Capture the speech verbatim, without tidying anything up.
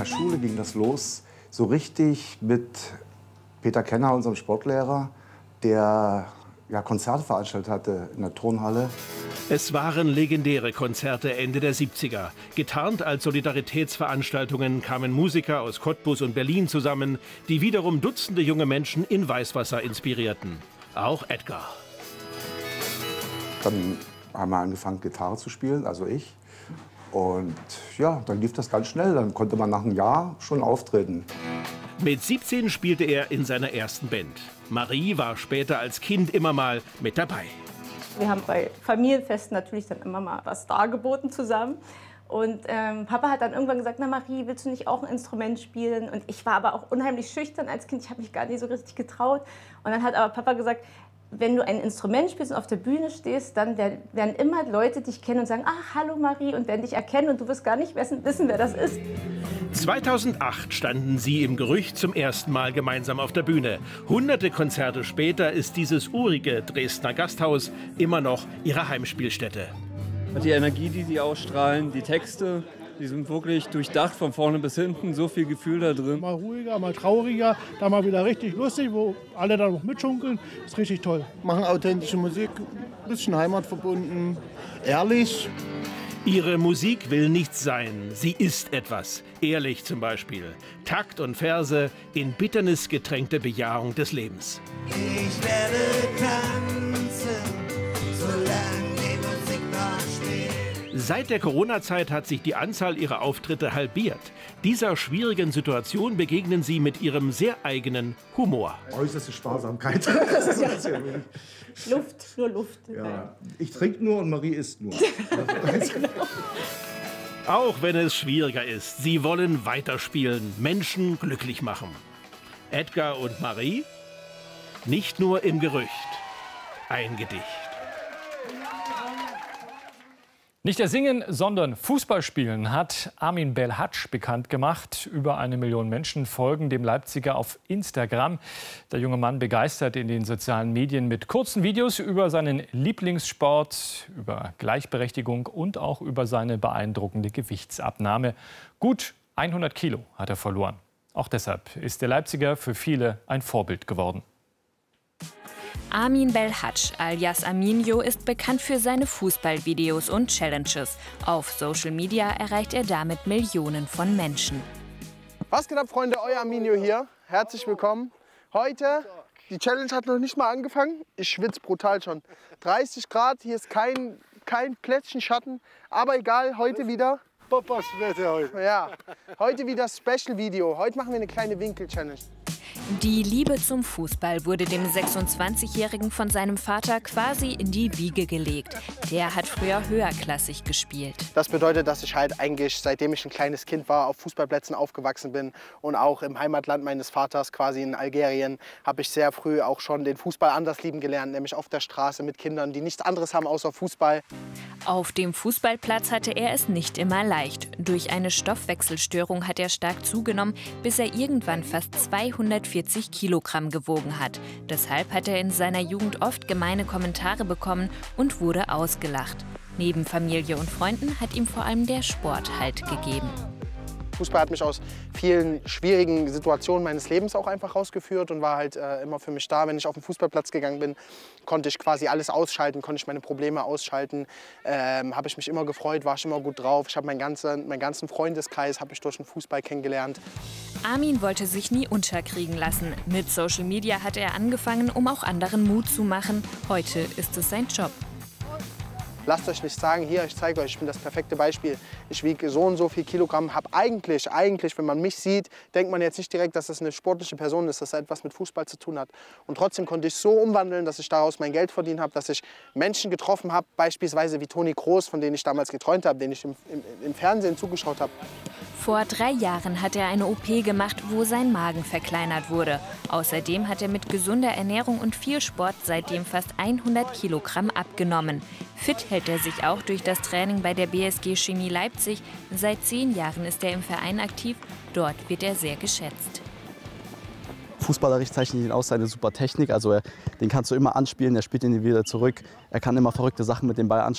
der Schule ging das los, so richtig mit Peter Kenner, unserem Sportlehrer, der ja, Konzerte veranstaltet hatte in der Turnhalle. Es waren legendäre Konzerte Ende der siebziger. Getarnt als Solidaritätsveranstaltungen kamen Musiker aus Cottbus und Berlin zusammen, die wiederum Dutzende junge Menschen in Weißwasser inspirierten. Auch Edgar. Dann haben wir angefangen, Gitarre zu spielen, also ich. Und ja, dann lief das ganz schnell. Dann konnte man nach einem Jahr schon auftreten. Mit siebzehn spielte er in seiner ersten Band. Marie war später als Kind immer mal mit dabei. Wir haben bei Familienfesten natürlich dann immer mal was dargeboten zusammen. Und ähm, Papa hat dann irgendwann gesagt, na Marie, willst du nicht auch ein Instrument spielen? Und ich war aber auch unheimlich schüchtern als Kind, ich habe mich gar nicht so richtig getraut. Und dann hat aber Papa gesagt, wenn du ein Instrument spielst und auf der Bühne stehst, dann werden immer Leute dich kennen und sagen, ach, hallo Marie, und werden dich erkennen und du wirst gar nicht wissen, wer das ist. zweitausendacht standen sie im Gerücht zum ersten Mal gemeinsam auf der Bühne. Hunderte Konzerte später ist dieses urige Dresdner Gasthaus immer noch ihre Heimspielstätte. Die Energie, die sie ausstrahlen, die Texte, die sind wirklich durchdacht von vorne bis hinten, so viel Gefühl da drin. Mal ruhiger, mal trauriger, dann mal wieder richtig lustig, wo alle dann noch mitschunkeln. Das ist richtig toll. Machen authentische Musik, ein bisschen heimatverbunden, ehrlich. Ihre Musik will nichts sein, sie ist etwas. Ehrlich zum Beispiel. Takt und Verse in Bitternis getränkte Bejahung des Lebens. Ich werde tanzen, solange die Musik noch spielt. Seit der Corona-Zeit hat sich die Anzahl ihrer Auftritte halbiert. Dieser schwierigen Situation begegnen sie mit ihrem sehr eigenen Humor. Äußerste Sparsamkeit. Luft, nur Luft. Ja. Ich trinke nur und Marie isst nur. Auch wenn es schwieriger ist, sie wollen weiterspielen, Menschen glücklich machen. Edgar und Marie? Nicht nur im Gerücht. Ein Gedicht. Nicht der Singen, sondern Fußballspielen hat Armin Belhacz bekannt gemacht. Über eine Million Menschen folgen dem Leipziger auf Instagram. Der junge Mann begeistert in den sozialen Medien mit kurzen Videos über seinen Lieblingssport, über Gleichberechtigung und auch über seine beeindruckende Gewichtsabnahme. Gut hundert Kilo hat er verloren. Auch deshalb ist der Leipziger für viele ein Vorbild geworden. Armin Belhacz alias Arminio ist bekannt für seine Fußballvideos und Challenges. Auf Social Media erreicht er damit Millionen von Menschen. Was geht ab, Freunde? Euer Arminio hier. Herzlich willkommen. Heute, die Challenge hat noch nicht mal angefangen. Ich schwitze brutal schon. dreißig Grad, hier ist kein, kein Plätzchen Schatten. Aber egal, heute wieder. Papas Wetter heute. Ja, heute wieder Special-Video. Heute machen wir eine kleine Winkel-Challenge. Die Liebe zum Fußball wurde dem sechsundzwanzigjährigen von seinem Vater quasi in die Wiege gelegt. Der hat früher höherklassig gespielt. Das bedeutet, dass ich halt eigentlich, seitdem ich ein kleines Kind war, auf Fußballplätzen aufgewachsen bin. Und auch im Heimatland meines Vaters, quasi in Algerien, habe ich sehr früh auch schon den Fußball anders lieben gelernt. Nämlich auf der Straße mit Kindern, die nichts anderes haben außer Fußball. Auf dem Fußballplatz hatte er es nicht immer leicht. Durch eine Stoffwechselstörung hat er stark zugenommen, bis er irgendwann fast zweihundertvierzig Kilogramm gewogen hat. Deshalb hat er in seiner Jugend oft gemeine Kommentare bekommen und wurde ausgelacht. Neben Familie und Freunden hat ihm vor allem der Sport Halt gegeben. Fußball hat mich aus vielen schwierigen Situationen meines Lebens auch einfach rausgeführt und war halt äh, immer für mich da. Wenn ich auf den Fußballplatz gegangen bin, konnte ich quasi alles ausschalten, konnte ich meine Probleme ausschalten. Ähm, habe ich mich immer gefreut, war ich immer gut drauf. Ich habe meinen ganzen, meinen ganzen Freundeskreis habe ich durch den Fußball kennengelernt. Armin wollte sich nie unterkriegen lassen. Mit Social Media hat er angefangen, um auch anderen Mut zu machen. Heute ist es sein Job. Lasst euch nicht sagen, hier, ich zeige euch, ich bin das perfekte Beispiel. Ich wiege so und so viel Kilogramm, habe eigentlich, eigentlich, wenn man mich sieht, denkt man jetzt nicht direkt, dass das eine sportliche Person ist, dass das etwas mit Fußball zu tun hat. Und trotzdem konnte ich so umwandeln, dass ich daraus mein Geld verdient habe, dass ich Menschen getroffen habe, beispielsweise wie Toni Kroos, von denen ich damals geträumt habe, den ich im, im, im Fernsehen zugeschaut habe. Vor drei Jahren hat er eine O P gemacht, wo sein Magen verkleinert wurde. Außerdem hat er mit gesunder Ernährung und viel Sport seitdem fast hundert Kilogramm abgenommen. Fit hält er sich auch durch das Training bei der B S G Chemie Leipzig. Seit zehn Jahren ist er im Verein aktiv. Dort wird er sehr geschätzt. Fußballerisch zeichnet ihn aus seine super Technik. Also er, den kannst du immer anspielen, er spielt ihn wieder zurück. Er kann immer verrückte Sachen mit dem Ball